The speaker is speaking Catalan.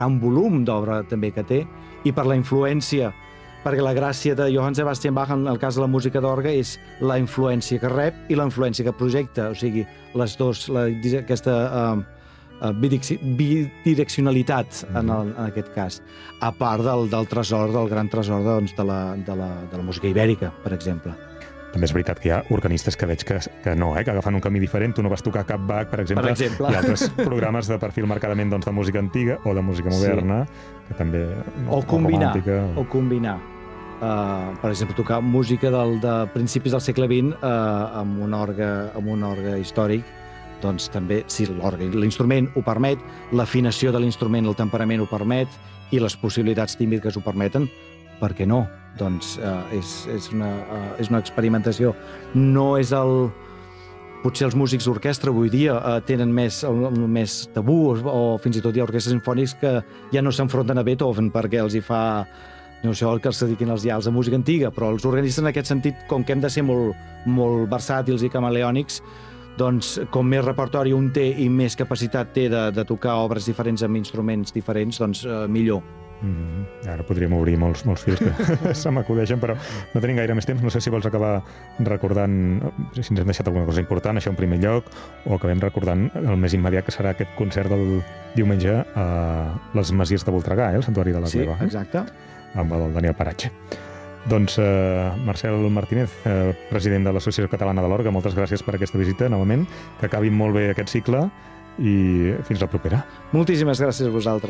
en volum d'obra també que té, i per la influència, perquè la gràcia de Johann Sebastian Bach en el cas de la música d'orgue és la influència que rep i la influència que projecta, o sigui, les dues, aquesta bidireccionalitat en aquest cas, a part del tresor, del gran tresor de la música ibèrica, per exemple. També és veritat que hi ha organistes que veig que no, que agafen un camí diferent. Tu no vas tocar cap Bach, per exemple. Hi ha altres programes de perfil marcadament de música antiga o de música moderna, que també... O combinar. Per exemple, tocar música de principis del segle XX amb un orgue històric, doncs també, si l'instrument ho permet, l'afinació de l'instrument, el temperament ho permet, i les possibilitats tímbriques ho permeten, per què no? Doncs és una experimentació. No és potser els músics d'orquestra avui dia tenen més tabú, o fins i tot hi ha orquestres sinfònics que ja no s'enfronten a Beethoven perquè els hi fa, no sé, que els dediquin els dials a música antiga, però els organistes en aquest sentit, com que hem de ser molt versàtils i camaleònics, doncs com més repertori un té i més capacitat té de tocar obres diferents amb instruments diferents, doncs millor. Ara podríem obrir molts fils que se m'acudeixen, però no tenim gaire més temps. No sé si vols acabar recordant, si ens hem deixat alguna cosa important, això en primer lloc, o acabem recordant el més immediat, que serà aquest concert del diumenge a les Masies de Voltregà, el Santuari de la Gleva. Sí, exacte. Amb el Daniel Paratge. Doncs Marcel Martínez, president de l'Associació Catalana de l'Orgue, moltes gràcies per aquesta visita, novament, que acabi molt bé aquest cicle i fins la propera. Moltíssimes gràcies a vosaltres.